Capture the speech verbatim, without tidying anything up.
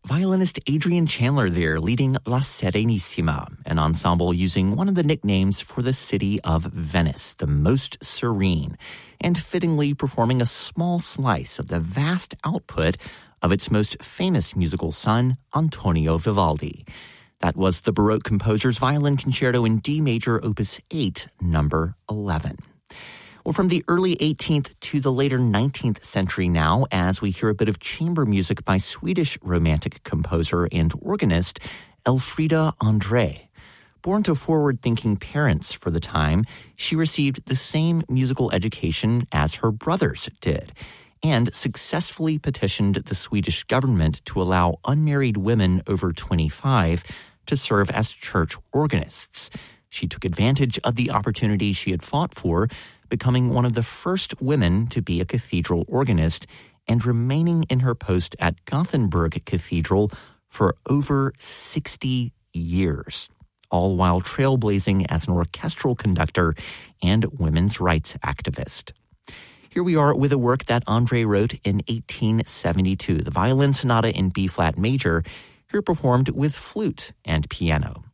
Violinist Adrian Chandler there leading La Serenissima, an ensemble using one of the nicknames for the city of Venice, the most serene, and fittingly performing a small slice of the vast output of its most famous musical son, Antonio Vivaldi. That was the Baroque composer's Violin Concerto in D major, Opus eight, number eleven. Well, from the early eighteenth to the later nineteenth century now, as we hear a bit of chamber music by Swedish Romantic composer and organist Elfrida André. Born to forward-thinking parents for the time, she received the same musical education as her brothers did, and successfully petitioned the Swedish government to allow unmarried women over twenty-five to serve as church organists. She took advantage of the opportunity she had fought for, becoming one of the first women to be a cathedral organist and remaining in her post at Gothenburg Cathedral for over sixty years, all while trailblazing as an orchestral conductor and women's rights activist. Here we are with a work that André wrote in eighteen seventy-two, the Violin Sonata in B-flat major, here performed with flute and piano.